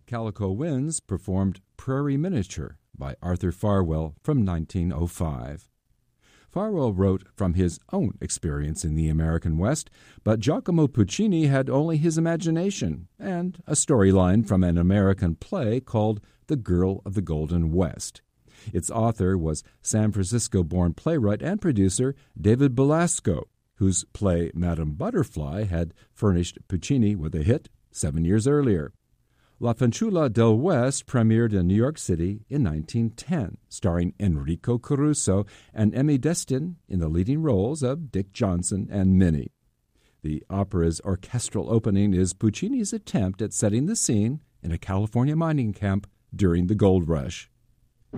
Calico Winds performed Prairie Miniature by Arthur Farwell from 1905. Farwell wrote from his own experience in the American West, but Giacomo Puccini had only his imagination and a storyline from an American play called The Girl of the Golden West. Its author was San Francisco-born playwright and producer David Belasco, whose play Madame Butterfly had furnished Puccini with a hit 7 years earlier. La Fanciulla del West premiered in New York City in 1910, starring Enrico Caruso and Emmy Destin in the leading roles of Dick Johnson and Minnie. The opera's orchestral opening is Puccini's attempt at setting the scene in a California mining camp during the gold rush.